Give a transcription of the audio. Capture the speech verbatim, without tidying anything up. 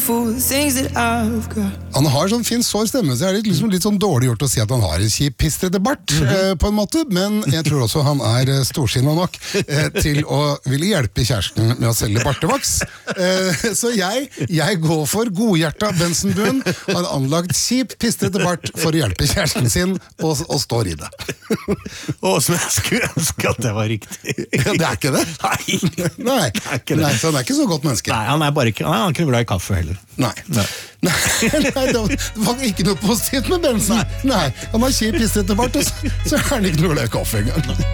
for the things that I've got. Han har sånn fin sår stemme, så er det liksom litt sånn dårlig gjort å si at han har en kjip pistrete bart, mm-hmm. eh, på en måte, men jeg tror også han er eh, storsinnet nok eh, til å ville hjelpe kjæresten med å selge bartevaks. Eh, så jeg, jeg går for godhjerta Benson Boone, har anlagt kjip pistrete bart for å hjelpe kjæresten sin, og, og står i det. Å, som jeg skulle ønske at det var riktig. Ja, det er ikke det? Nei, Nei. det er ikke det. Nei, så han er ikke så godt menneske. Nei, han er bare ikke, nei, han er ikke glad i kaffe heller. Nei. Nei. Nei, nei, det var ikke noe positivt med Benson. Nei, nei. Han har kjip pistrete bart, og så, så er han ikke noe glad i kaffe engang.